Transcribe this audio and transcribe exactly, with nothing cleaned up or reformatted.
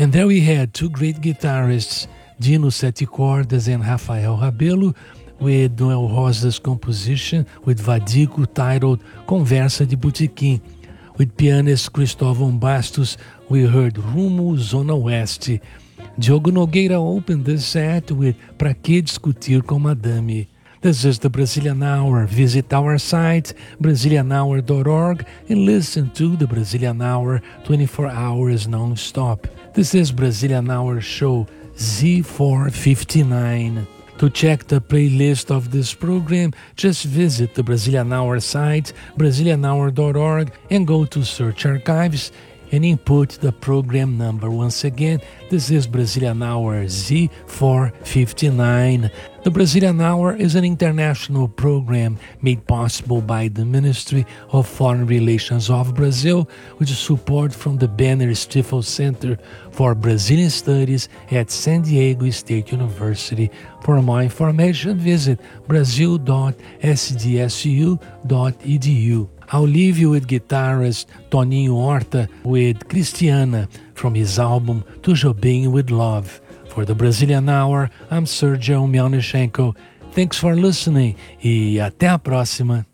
And there we had two great guitarists, Dino Sete Cordas and Rafael Rabelo, with Noel Rosa's composition with Vadico titled Conversa de Botequim. With pianist Cristóvão Bastos, we heard Rumo Zona Oeste. Diogo Nogueira opened this set with Pra Que Discutir com Madame. This is the Brazilian Hour. Visit our site, brazilian hour dot org, and listen to the Brazilian Hour twenty-four hours non-stop. This is Brazilian Hour Show Z four fifty-nine. To check the playlist of this program, just visit the Brazilian Hour site, brazilian hour dot org, and go to Search Archives and input the program number. Once again, this is Brazilian Hour Z four fifty-nine. The Brazilian Hour is an international program made possible by the Ministry of Foreign Relations of Brazil, with support from the Banner Stifel Center for Brazilian Studies at San Diego State University. For more information, visit brazil dot s d s u dot e d u. I'll leave you with guitarist Toninho Horta with Cristiana from his album Tudo Bem with Love. For the Brazilian Hour, I'm Sergio Melnichenko. Thanks for listening e até a próxima.